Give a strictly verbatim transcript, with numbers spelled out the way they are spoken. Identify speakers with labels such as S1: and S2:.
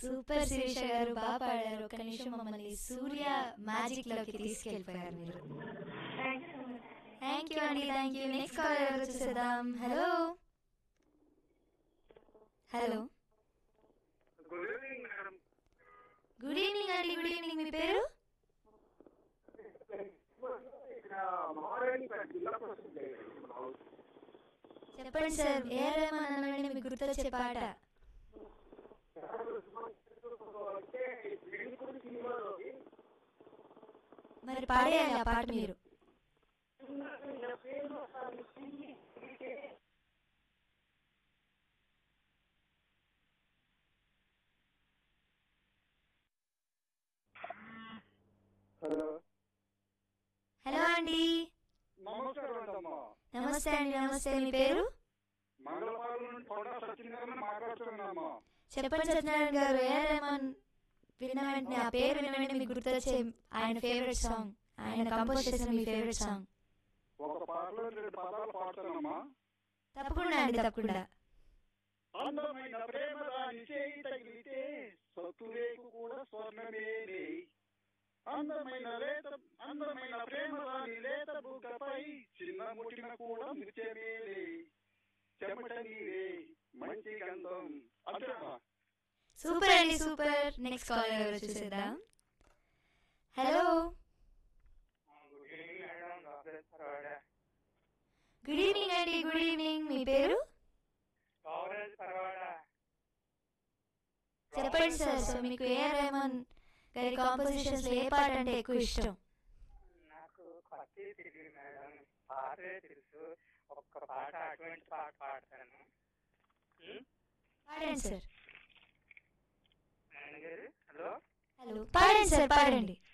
S1: Super Sirisha గారు, బాగా పాడారు. ఒక నిమిషం మమ్మల్ని సూర్య మ్యాజిక్ లోకి తీసుకెళ్ళిపోయారు మీరు. థ్యాంక్ యూ అండి, థ్యాంక్ యూ. నెక్స్ట్ కాల్ ఎవరు చూసేద్దాం. హలో హలో గుడ్ ఈవినింగ్ అండి. Good evening. మీ పేరు? చెప్పండి సార్. ఏ రెహమాన్ అన్నవాడిని మీకు గుర్తొచ్చే పాట? మరి పాడేయాలి ఆ పాట మీరు. హలో అండి. నమస్తే అండి. నమస్తే. మీ పేరు? చెప్పండి సత్యనారాయణ గారు. ఏ రెహమాన్ విన్న వెంటనే, ఆ పేరు విన్న వెంటనే మీకు గుర్తొచ్చే ఆయన ఫేవరెట్ సాంగ్, ఆయన కంపోజ్ చేసిన మీ ఫేవరెట్ సాంగ్? తప్పకుండా అండి, తప్పకుండా.
S2: అందమైన ప్రేమ దాని చేయి తగిలితే సత్తురేకు కూడా స్వర్ణమేనే, అందమైన లేత అందమైన ప్రేమ దాని లేత బుగ్గపై చిన్న ముట్టిన కూడా మిర్చేమేలే, చెమట నీరే మంచి గంధం. అంతేనా?
S1: సూపర్ అండి, సూపర్. నెక్స్ట్ కాల్ ఎవరు చూసేద్దాం. హలో గుడ్ ఈవినింగ్ అండి. Good evening. మీ పేరు? చెప్పండి సార్. సో మీకు ఏ రెహమాన్ గారి కాంపోజిషన్స్ లో ఏ పాట అంటే ఎక్కువ ఇష్టం?
S3: నాకు కొత్త తెలియదు మేడం, పాటే తెలుసు. ఒక్క పాట అటువంటి పాట పాడతాను.
S1: పాడండి సార్.
S3: హలో
S1: హలో పాడండి సార్, పాడండి.